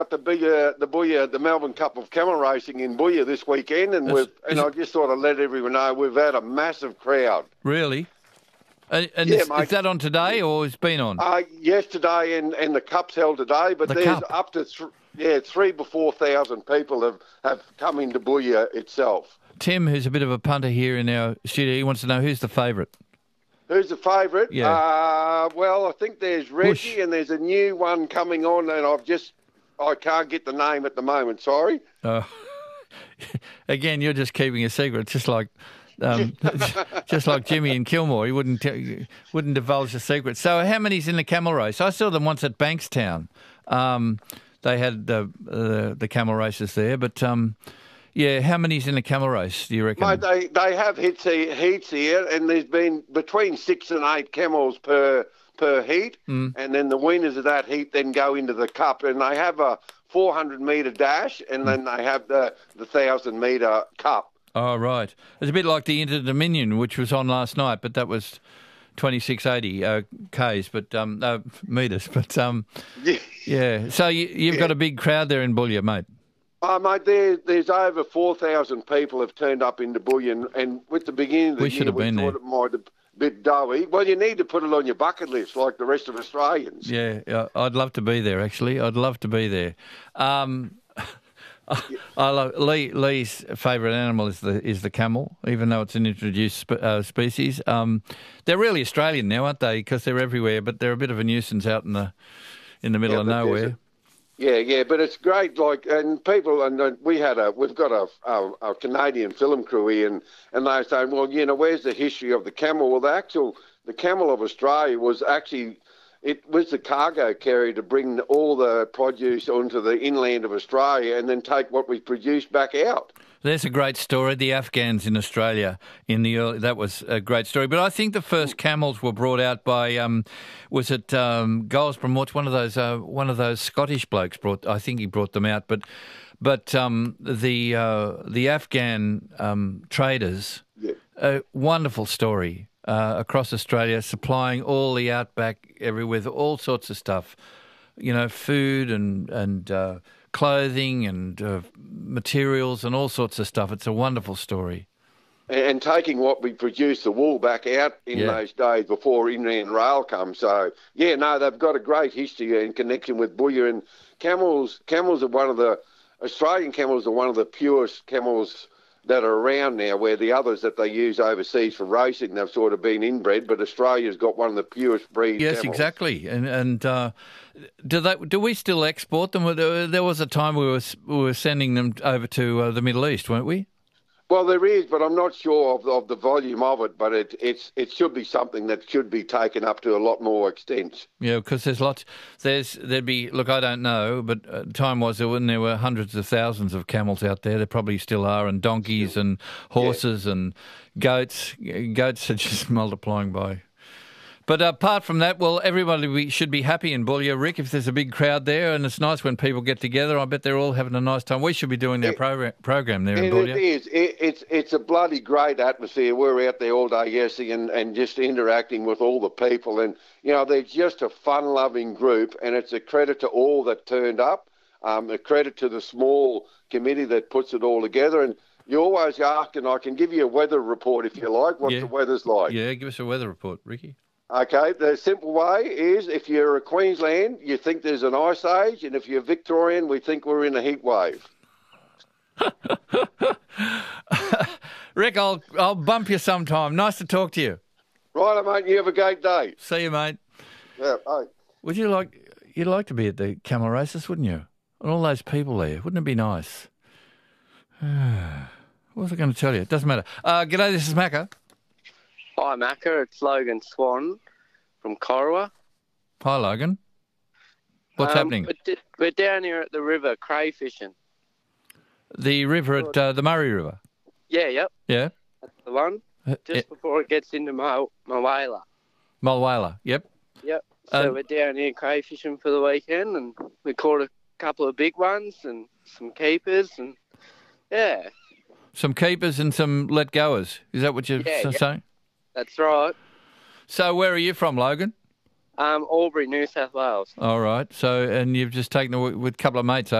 the Melbourne Cup of Camel Racing in Booyah this weekend, and I just thought I'd let everyone know we've had a massive crowd. Really? And Yeah, is that on today or it's been on? Yesterday, and the cup's held today, but there's up to 3,000 to 4,000 people have come into Booyah itself. Tim, who's a bit of a punter here in our studio, he wants to know who's the favourite. Who's the favourite? Yeah. Well, I think there's Reggie, and there's a new one coming on, and I can't get the name at the moment. Sorry. Again, you're just keeping a secret, just like just like Jimmy and Kilmore. He wouldn't divulge the secret. So, how many's in the camel race? I saw them once at Bankstown. They had the camel races there, but. Yeah, how many's in the camel race, do you reckon? Mate, they have heats here, and there's been between 6 and 8 camels per heat, and then the winners of that heat then go into the cup, and they have a 400-metre dash, and then they have the 1,000-metre cup. Oh, right. It's a bit like the Inter-Dominion, which was on last night, but that was 2680 Ks, but metres. But, yeah. So you've got a big crowd there in Booyah, mate. Mate, there's over 4,000 people have turned up into Booyah, and with the beginning of the year, we thought it might have been doughy. Well, you need to put it on your bucket list like the rest of Australians. Yeah, I'd love to be there, actually. I'd love to be there. I love Lee's favourite animal is the camel, even though it's an introduced species. They're really Australian now, aren't they? Because they're everywhere, but they're a bit of a nuisance out in the middle of nowhere. Yeah, but it's great. And people, and we've got a Canadian film crew here, and they're saying, well, where's the history of the camel? Well, the camel of Australia was actually, it was the cargo carrier to bring all the produce onto the inland of Australia, and then take what we produced back out. There's a great story. The Afghans in Australia that was a great story. But I think the first camels were brought out by was it Goldsborough? One of those Scottish blokes I think he brought them out. But the Afghan traders, a wonderful story across Australia, supplying all the outback everywhere with all sorts of stuff, food and clothing and materials and all sorts of stuff. It's a wonderful story. And taking what we produced, the wool, back out in those days before inland rail comes. So, they've got a great history in connection with Booyah. And camels are Australian camels are one of the purest camels that are around now, where the others that they use overseas for racing, they've sort of been inbred, but Australia's got one of the purest breeds. Yes, camels. Exactly. And do we still export them? There was a time we were sending them over to the Middle East, weren't we? Well, there is, but I'm not sure of the volume of it. But it should be something that should be taken up to a lot more extent. Yeah, because there's lots. There'd be. Look, I don't know, but time was when there were hundreds of thousands of camels out there. There probably still are, and donkeys and horses and goats. Goats are just multiplying by. But apart from that, well, everybody should be happy in Booyah, Rick, if there's a big crowd there, and it's nice when people get together. I bet they're all having a nice time. We should be doing their program there in Booyah. It is. It's a bloody great atmosphere. We're out there all day yesterday and just interacting with all the people. And, they're just a fun-loving group, and it's a credit to all that turned up, a credit to the small committee that puts it all together. And you always ask, and I can give you a weather report if you like, what the weather's like. Yeah, give us a weather report, Ricky. Okay, the simple way is if you're a Queensland, you think there's an ice age, and if you're Victorian, we think we're in a heat wave. Rick, I'll bump you sometime. Nice to talk to you. Right, mate. You have a great day. See you, mate. Yeah, bye. You'd like to be at the camel races, wouldn't you? And all those people there. Wouldn't it be nice? What was I going to tell you? It doesn't matter. G'day, this is Macca. Hi, Macca. It's Logan Swan from Corowa. Hi, Logan. What's happening? We're down here at the river, crayfishing. The river at the Murray River? Yeah, yep. Yeah? That's the one. Just before it gets into Mulwala. Mulwala, yep. Yep. So we're down here crayfishing for the weekend, and we caught a couple of big ones and some keepers, and yeah. Some keepers and some let-goers. Is that what you're saying? That's right. So where are you from, Logan? Albury, New South Wales. All right. So, and you've just taken it with a couple of mates,